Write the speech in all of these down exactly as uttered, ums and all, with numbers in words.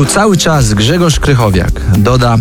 Tu cały czas Grzegorz Krychowiak doda: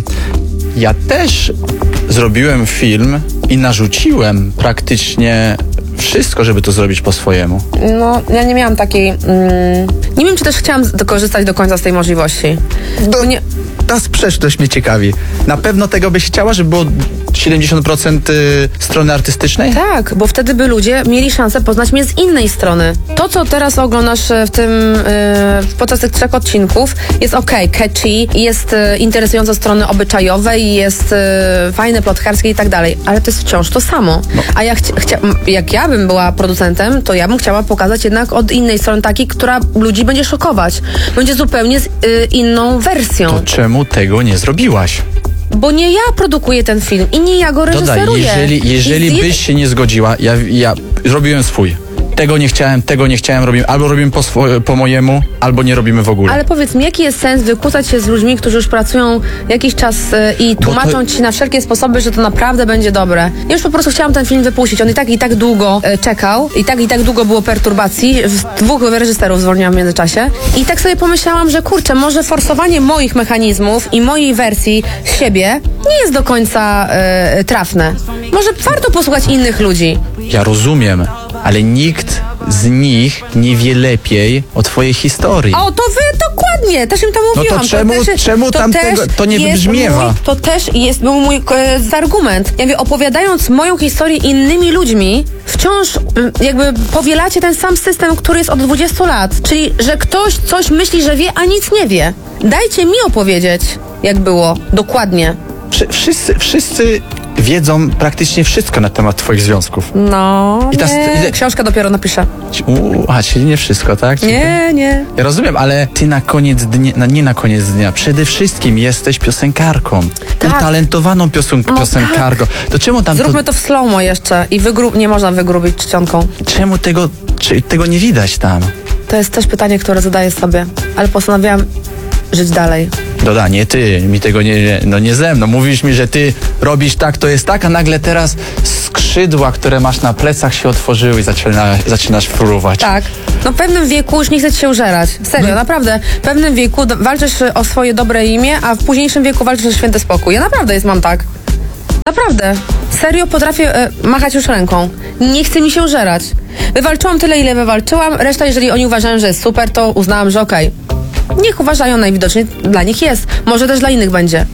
Ja też zrobiłem film i narzuciłem praktycznie wszystko, żeby to zrobić po swojemu. No, ja nie miałam takiej... Mm, nie wiem, czy też chciałam z- korzystać do końca z tej możliwości. Do, nie- Ta sprzeczność mnie ciekawi. Na pewno tego byś chciała, żeby było siedemdziesiąt procent y, strony artystycznej? Tak, bo wtedy by ludzie mieli szansę poznać mnie z innej strony. To, co teraz oglądasz e, w tym, e, podczas tych trzech odcinków, jest okej, okay, catchy, jest e, interesujące strony obyczajowej, jest e, fajne, plotkarskie i tak dalej, ale to jest wciąż to samo. No. A ja chcia, chcia, m, jak ja bym była producentem, to ja bym chciała pokazać jednak od innej strony takiej, która ludzi będzie szokować. Będzie zupełnie z, e, inną wersją. To czemu tego nie zrobiłaś? Bo nie ja produkuję ten film i nie ja go Dodaj, reżyseruję. jeżeli, jeżeli I z- byś się nie zgodziła, ja, ja robiłem swój. Tego nie chciałem, tego nie chciałem, robimy, albo robimy po, swo- po mojemu, albo nie robimy w ogóle. Ale powiedz mi, jaki jest sens wykłócać się z ludźmi, którzy już pracują jakiś czas y, i tłumaczą ci na wszelkie sposoby, że to naprawdę będzie dobre. Ja już po prostu chciałam ten film wypuścić. On i tak i tak długo y, czekał, i tak i tak długo było perturbacji. W- Dwóch reżyserów zwolniłam w międzyczasie. I tak sobie pomyślałam, że kurczę, może forsowanie moich mechanizmów i mojej wersji siebie nie jest do końca y, trafne. Może warto posłuchać innych ludzi. Ja rozumiem, ale nikt z nich nie wie lepiej o twojej historii. O, to wy dokładnie, też im to No mówiłam. to czemu- też, czemu to tamtego- też to nie jest wybrzmiewa? Mój, to też jest był mój e, argument. Ja mówię, opowiadając moją historię innymi ludźmi, wciąż m, jakby powielacie ten sam system, który jest od dwudziestu lat. Czyli, że ktoś coś myśli, że wie, a nic nie wie. Dajcie mi opowiedzieć, jak było, dokładnie. Wszy- Wszyscy, wszyscy wiedzą praktycznie wszystko na temat twoich związków. No, I ta nie. st- Książkę dopiero napiszę. Uuu, a czyli nie wszystko, tak? Nie, nie. Ja rozumiem, ale ty na koniec dnia, na, nie na koniec dnia, przede wszystkim jesteś piosenkarką. Tak. Utalentowaną piosen, No piosenkarką. To czemu tam to, Zróbmy to w slow-mo jeszcze i wygru- nie można wygrubić czcionką. czemu tego, czy, tego nie widać tam? To jest też pytanie, które zadaję sobie, ale postanowiłam żyć dalej. Doda, nie ty, mi tego nie, no nie ze mną. Mówisz mi, że ty robisz tak, to jest tak, a nagle teraz skrzydła, które masz na plecach się otworzyły i zaczyna, zaczynasz fruwać. Tak. No w pewnym wieku już nie chce ci się użerać. Serio, No. naprawdę. W pewnym wieku do- walczysz o swoje dobre imię, a w późniejszym wieku walczysz o święty spokój. Ja naprawdę jest mam tak. Naprawdę. Serio potrafię e, machać już ręką. Nie chce mi się użerać. Wywalczyłam tyle, ile wywalczyłam. Reszta, jeżeli oni uważają, że jest super, to uznałam, że okej. Niech uważają, najwidoczniej dla nich jest. Może też dla innych będzie.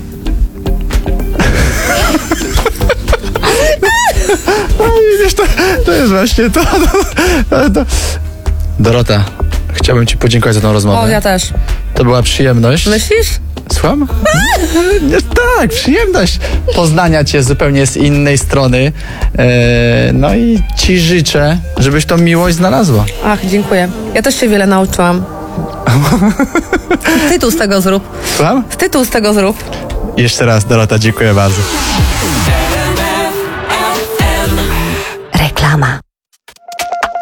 No widzisz, to, to jest właśnie to, to, to. Dorota, chciałbym ci podziękować za tą rozmowę. O, ja też. To była przyjemność. Myślisz? Słucham? Nie, tak, przyjemność poznania cię zupełnie z innej strony. E, no i ci życzę, żebyś tą miłość znalazła. Ach, dziękuję. Ja też się wiele nauczyłam. Tytuł z tego zrób. Słucham? Tytuł z tego zrób. Jeszcze raz, Dorota, dziękuję bardzo. Reklama.